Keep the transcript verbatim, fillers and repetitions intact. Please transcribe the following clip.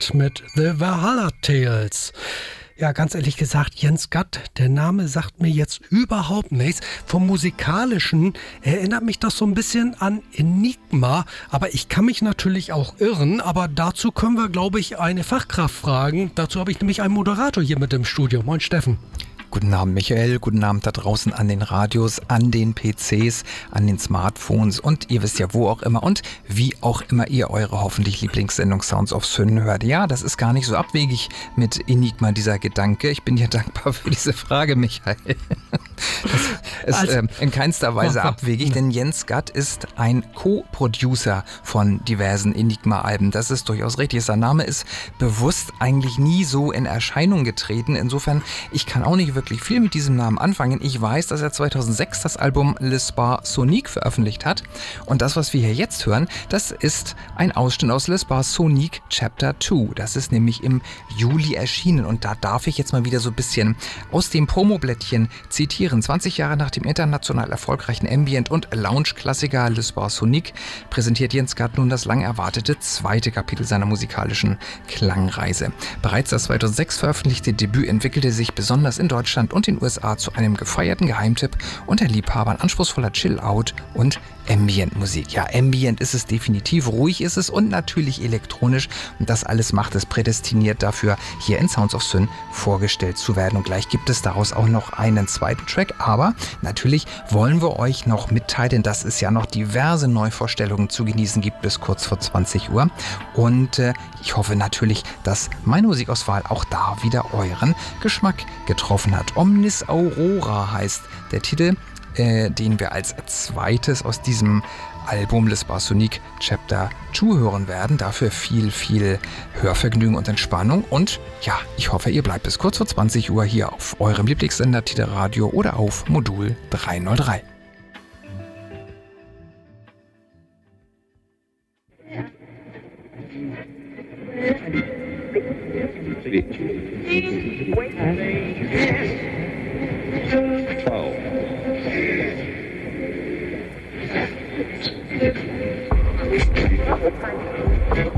Gatt mit The Valhalla Tales. Ja, ganz ehrlich gesagt, Jens Gatt, der Name sagt mir jetzt überhaupt nichts. Vom Musikalischen erinnert mich das so ein bisschen an Enigma, aber ich kann mich natürlich auch irren, aber dazu können wir, glaube ich, eine Fachkraft fragen. Dazu habe ich nämlich einen Moderator hier mit im Studio. Moin Steffen. Guten Abend Michael, guten Abend da draußen an den Radios, an den P Cs, an den Smartphones und ihr wisst ja wo auch immer und wie auch immer ihr eure hoffentlich Lieblingssendung Sounds of Syn hört. Ja, das ist gar nicht so abwegig mit Enigma, dieser Gedanke. Ich bin ja dankbar für diese Frage, Michael. Das ist also, äh, in keinster Weise mach, abwegig, denn Jens Gatt ist ein Co-Producer von diversen Enigma-Alben. Das ist durchaus richtig. Sein Name ist bewusst eigentlich nie so in Erscheinung getreten. Insofern, ich kann auch nicht wirklich viel mit diesem Namen anfangen. Ich weiß, dass er zweitausendsechs das Album Le Spa Sonique veröffentlicht hat. Und das, was wir hier jetzt hören, das ist ein Ausschnitt aus Le Spa Sonique Chapter zwei. Das ist nämlich im Juli erschienen. Und da darf ich jetzt mal wieder so ein bisschen aus dem Promoblättchen zitieren. zwanzig Jahre nach dem international erfolgreichen Ambient- und Lounge-Klassiker Le Spa Sonique präsentiert Jens Gatt nun das lang erwartete zweite Kapitel seiner musikalischen Klangreise. Bereits das zweitausendsechs veröffentlichte Debüt entwickelte sich besonders in Deutschland und den U S A zu einem gefeierten Geheimtipp unter Liebhabern anspruchsvoller Chill-Out- und Ambient-Musik. Ja, Ambient ist es definitiv, ruhig ist es und natürlich elektronisch. Und das alles macht es prädestiniert dafür, hier in Sounds of Syn vorgestellt zu werden. Und gleich gibt es daraus auch noch einen zweiten Track. Aber natürlich wollen wir euch noch mitteilen, dass es ja noch diverse Neuvorstellungen zu genießen gibt bis kurz vor zwanzig Uhr. Und äh, ich hoffe natürlich, dass meine Musikauswahl auch da wieder euren Geschmack getroffen hat. Omnis Aurora heißt der Titel, Äh, den wir als zweites aus diesem Album Le Spa Sonique Chapter zwei hören werden. Dafür viel, viel Hörvergnügen und Entspannung. Und ja, ich hoffe, ihr bleibt bis kurz vor zwanzig Uhr hier auf eurem Lieblingssender Tide Radio oder auf Modul dreihundertdrei. twelve.